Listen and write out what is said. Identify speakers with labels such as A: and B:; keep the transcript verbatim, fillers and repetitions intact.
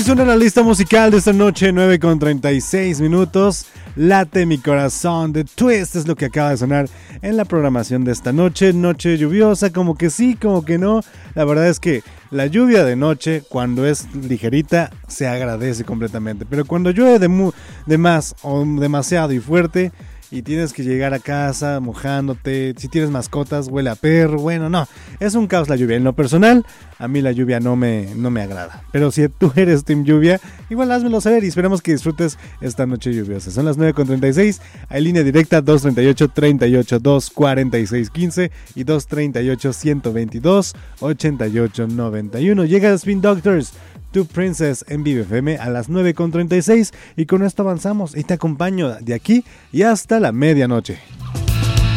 A: suena la lista musical de esta noche, nueve con treinta y seis minutos. Late mi corazón de Twist es lo que acaba de sonar en la programación de esta noche. Noche lluviosa, como que sí, como que no. La verdad es que la lluvia de noche, cuando es ligerita, se agradece completamente. Pero cuando llueve de, mu- de más o demasiado y fuerte, y tienes que llegar a casa mojándote, si tienes mascotas, huele a perro, bueno, no, es un caos la lluvia. En lo personal, a mí la lluvia no me, no me agrada, pero si tú eres team lluvia, igual házmelo saber y esperamos que disfrutes esta noche lluviosa. Son las nueve con treinta y seis, hay línea directa dos treinta y ocho, treinta y ocho, dos cuarenta y seis, quince y dos treinta y ocho, ciento veintidós, ochenta y ocho, noventa y uno. Llega Spin Doctors, Two Princess en Vive F M a las nueve con treinta y seis y con esto avanzamos y te acompaño de aquí y hasta la medianoche.